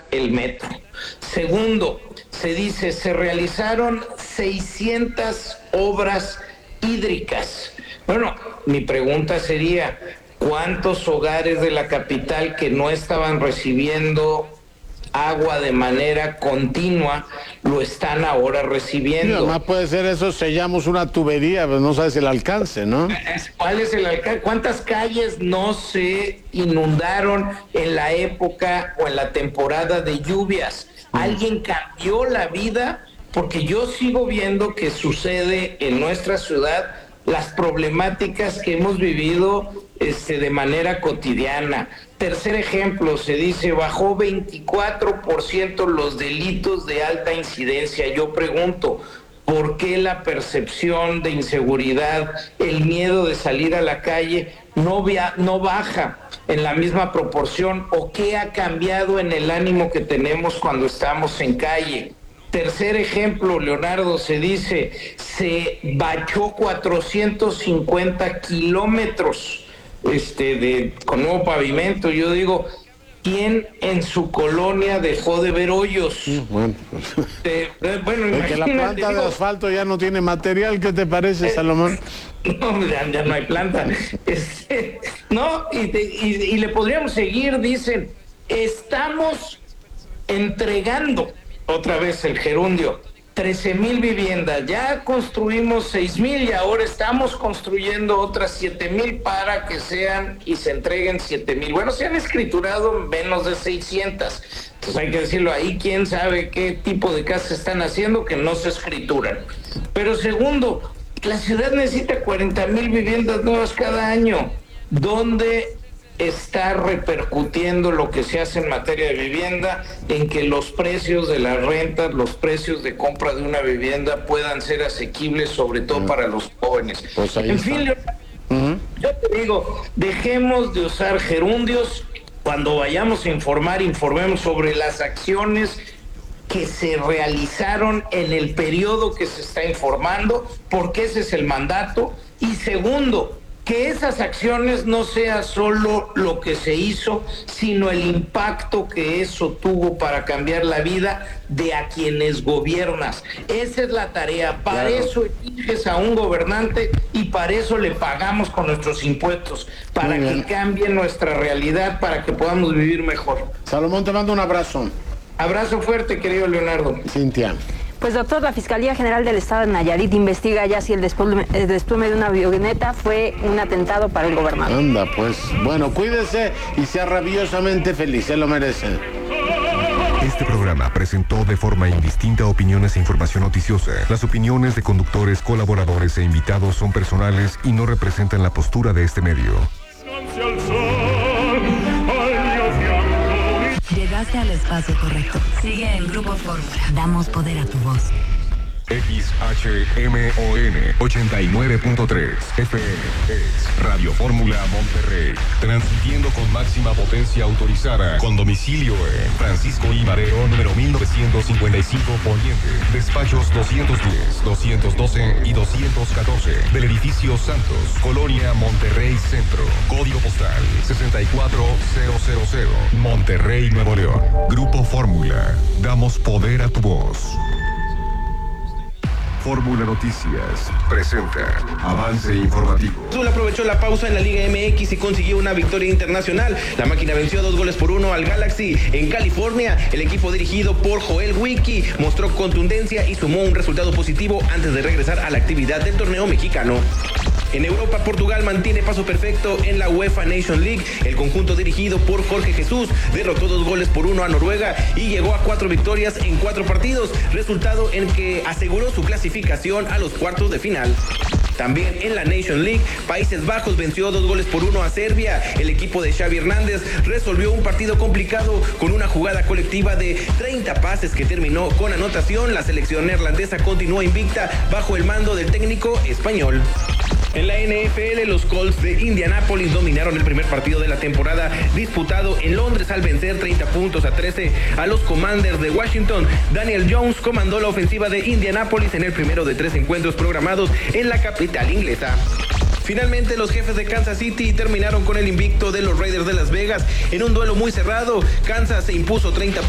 el metro. Segundo, se dice, se realizaron 600 obras hídricas. Bueno, mi pregunta sería, ¿cuántos hogares de la capital que no estaban recibiendo agua de manera continua lo están ahora recibiendo? Sí, además puede ser eso, sellamos una tubería, pero no sabes el alcance, ¿no? ¿Cuál es el alcance? ¿Cuántas calles no se inundaron en la época o en la temporada de lluvias? ¿Alguien cambió la vida? Porque yo sigo viendo que sucede en nuestra ciudad las problemáticas que hemos vivido de manera cotidiana. Tercer ejemplo, se dice, bajó 24% los delitos de alta incidencia. Yo pregunto, ¿por qué la percepción de inseguridad, el miedo de salir a la calle no baja en la misma proporción? ¿O qué ha cambiado en el ánimo que tenemos cuando estamos en calle? Tercer ejemplo, Leonardo, se dice, se bachó 450 kilómetros con nuevo pavimento. Yo digo, ¿quién en su colonia dejó de ver hoyos? Bueno, bueno, que la planta de asfalto ya no tiene material, ¿qué te parece, Salomón? No, ya no hay planta. No, y le podríamos seguir, dicen, estamos entregando, otra vez el gerundio, 13,000 viviendas, ya construimos 6,000 y ahora estamos construyendo otras 7,000 para que sean y se entreguen 7,000. Bueno, se han escriturado menos de 600. Entonces hay que decirlo, ahí quién sabe qué tipo de casas están haciendo que no se escrituran. Pero segundo, la ciudad necesita 40,000 viviendas nuevas cada año. ¿Dónde está repercutiendo lo que se hace en materia de vivienda en que los precios de las rentas, los precios de compra de una vivienda puedan ser asequibles, sobre todo para los jóvenes? Pues en fin, yo te digo, dejemos de usar gerundios. Cuando vayamos a informar, informemos sobre las acciones que se realizaron en el periodo que se está informando, porque ese es el mandato. Y segundo, que esas acciones no sea solo lo que se hizo, sino el impacto que eso tuvo para cambiar la vida de a quienes gobiernas. Esa es la tarea. Para eso eliges a un gobernante y para eso le pagamos con nuestros impuestos, para que cambie nuestra realidad, para que podamos vivir mejor. Salomón, te mando un abrazo. Abrazo fuerte, querido Leonardo. Cintia. Pues doctor, la Fiscalía General del Estado de Nayarit investiga ya si el desplome de una avioneta fue un atentado para el gobernador. Anda, pues, bueno, cuídese y sea rabiosamente feliz, se lo merece. Este programa presentó de forma indistinta opiniones e información noticiosa. Las opiniones de conductores, colaboradores e invitados son personales y no representan la postura de este medio. Llegaste al espacio correcto. Sigue en Grupo Fórmula. Damos poder a tu voz. XHMON 89.3 FM es Radio Fórmula Monterrey, transmitiendo con máxima potencia autorizada, con domicilio en Francisco I. Madero, número 1955 Poniente, despachos 210, 212 y 214 del edificio Santos, Colonia Monterrey Centro, código postal 64000, Monterrey, Nuevo León. Grupo Fórmula, damos poder a tu voz. Fórmula Noticias presenta avance informativo. Azul aprovechó la pausa en la Liga MX y consiguió una victoria internacional. La máquina venció 2-1 al Galaxy en California. El equipo dirigido por Joel Wiki mostró contundencia y sumó un resultado positivo antes de regresar a la actividad del torneo mexicano. En Europa, Portugal mantiene paso perfecto en la UEFA Nation League. El conjunto dirigido por Jorge Jesús derrotó 2-1 a Noruega y llegó a 4 victorias en 4 partidos, resultado en que aseguró su clasificación a los cuartos de final. También en la Nation League, Países Bajos venció 2-1 a Serbia. El equipo de Xavi Hernández resolvió un partido complicado con una jugada colectiva de 30 pases que terminó con anotación. La selección neerlandesa continuó invicta bajo el mando del técnico español. En la NFL, los Colts de Indianápolis dominaron el primer partido de la temporada disputado en Londres al vencer 30-13 a los Commanders de Washington. Daniel Jones comandó la ofensiva de Indianápolis en el primero de 3 encuentros programados en la capital inglesa. Finalmente, los Jefes de Kansas City terminaron con el invicto de los Raiders de Las Vegas en un duelo muy cerrado. Kansas se impuso 30